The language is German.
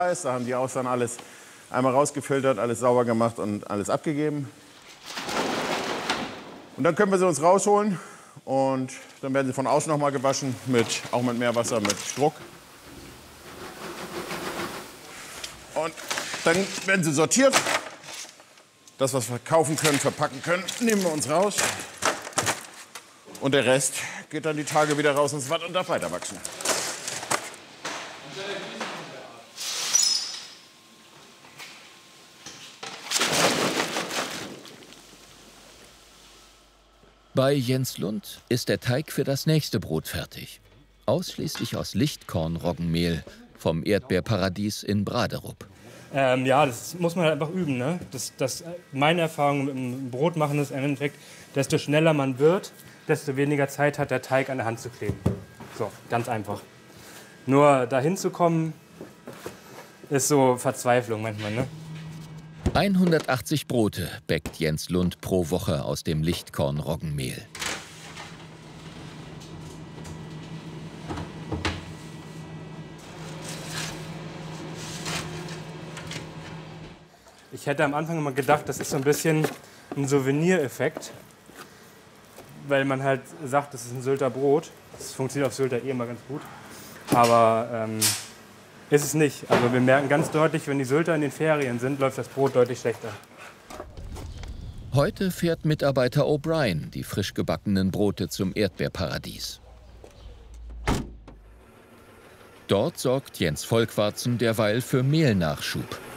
Da haben die auch dann alles einmal rausgefiltert, alles sauber gemacht und alles abgegeben. Und dann können wir sie uns rausholen und dann werden sie von außen noch mal gewaschen, auch mit Meerwasser, mit Druck. Und dann werden sie sortiert. Das, was wir kaufen können, verpacken können, nehmen wir uns raus. Und der Rest geht dann die Tage wieder raus ins Watt und darf weiter wachsen. Bei Jens Lund ist der Teig für das nächste Brot fertig. Ausschließlich aus Lichtkornroggenmehl vom Erdbeerparadies in Braderup. Ja, das muss man halt einfach üben. Ne? Meine Erfahrung mit dem Brotmachen ist im Endeffekt, desto schneller man wird, desto weniger Zeit hat der Teig an der Hand zu kleben. So, ganz einfach. Nur dahin zu kommen, ist so Verzweiflung manchmal. Ne? 180 Brote bäckt Jens Lund pro Woche aus dem Lichtkornroggenmehl. Ich hätte am Anfang immer gedacht, das ist so ein bisschen ein Souvenireffekt, weil man halt sagt, das ist ein Sylter Brot. Das funktioniert auf Sylter immer ganz gut. Aber ist es nicht. Also wir merken ganz deutlich, wenn die Sylter in den Ferien sind, läuft das Brot deutlich schlechter. Heute fährt Mitarbeiter O'Brien die frisch gebackenen Brote zum Erdbeerparadies. Dort sorgt Jens Volkwarzen derweil für Mehlnachschub.